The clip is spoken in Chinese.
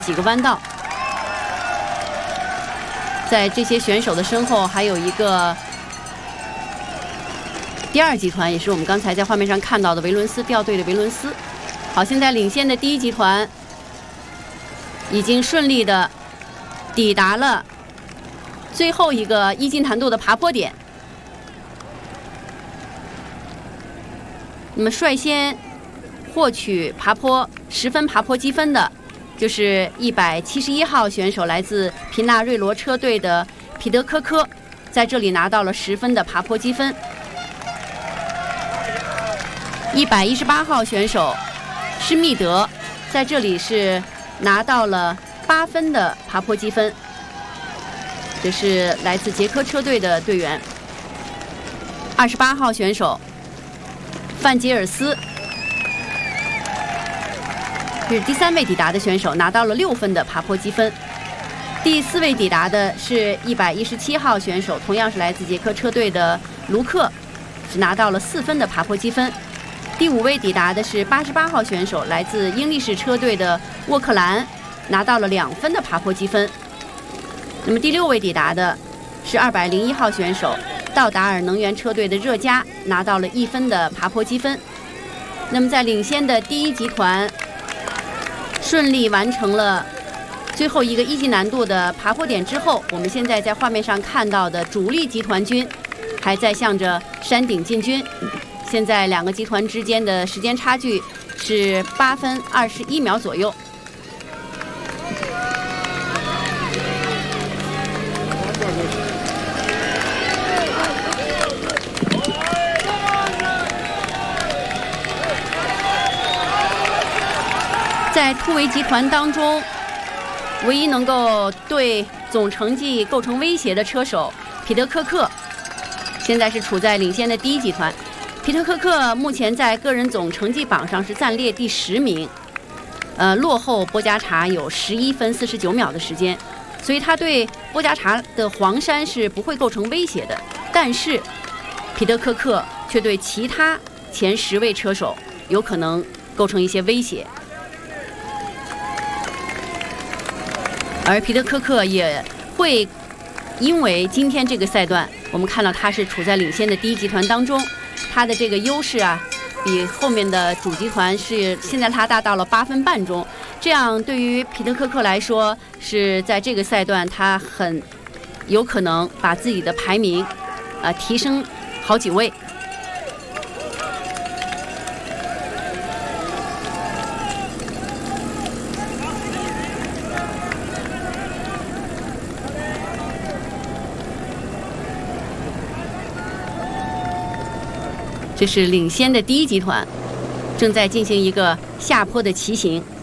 几个弯道。在这些选手的身后，还有一个第二集团，也是我们刚才在画面上看到的维伦斯掉队的维伦斯。好，现在领先的第一集团已经顺利的抵达了最后一个一级难度的爬坡点。那么率先获取爬坡10分爬坡积分的，就是171号选手，来自皮纳瑞罗车队的彼得科科，在这里拿到了10分的爬坡积分。118号选手施密德，在这里是拿到了8分的爬坡积分，这是来自捷克车队的队员。28号选手范吉尔斯，这是第3位抵达的选手，拿到了6分的爬坡积分。第4位抵达的是117号选手，同样是来自捷克车队的卢克，是拿到了4分的爬坡积分。第5位抵达的是88号选手，来自英力士车队的沃克兰，拿到了2分的爬坡积分。那么第6位抵达的是201号选手，道达尔能源车队的热加，拿到了1分的爬坡积分。那么在领先的第一集团顺利完成了最后一个一级难度的爬坡点之后，我们现在在画面上看到的主力集团军还在向着山顶进军。现在2个集团之间的时间差距是8分21秒左右。在突围集团当中，唯一能够对总成绩构成威胁的车手彼得科克，现在是处在领先的第一集团。彼得科克目前在个人总成绩榜上是暂列第10名，落后波加查有11分49秒的时间，所以他对波加查的黄衫是不会构成威胁的。但是彼得科克却对其他前10位车手有可能构成一些威胁。而彼得科克也会因为今天这个赛段，我们看到他是处在领先的第一集团当中，他的这个优势啊，比后面的主集团是现在他达到了8分半钟，这样对于彼得科克来说，是在这个赛段他很有可能把自己的排名提升好几位。这是领先的第一集团，正在进行一个下坡的骑行。